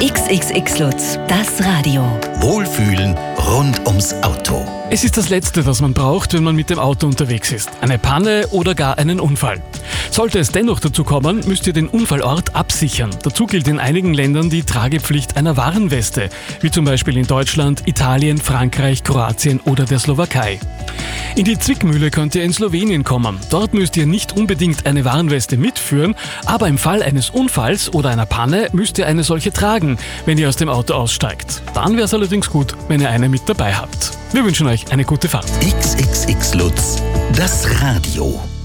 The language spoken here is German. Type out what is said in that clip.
XXX Lutz, das Radio. Wohlfühlen rund ums Auto. Es ist das Letzte, was man braucht, wenn man mit dem Auto unterwegs ist. Eine Panne oder gar einen Unfall. Sollte es dennoch dazu kommen, müsst ihr den Unfallort absichern. Dazu gilt in einigen Ländern die Tragepflicht einer Warnweste, wie zum Beispiel in Deutschland, Italien, Frankreich, Kroatien oder der Slowakei. In die Zwickmühle könnt ihr in Slowenien kommen. Dort müsst ihr nicht unbedingt eine Warnweste mitführen, aber im Fall eines Unfalls oder einer Panne müsst ihr eine solche tragen, wenn ihr aus dem Auto aussteigt. Dann wäre es allerdings gut, wenn ihr eine mit dabei habt. Wir wünschen euch eine gute Fahrt. XXX Lutz, das Radio.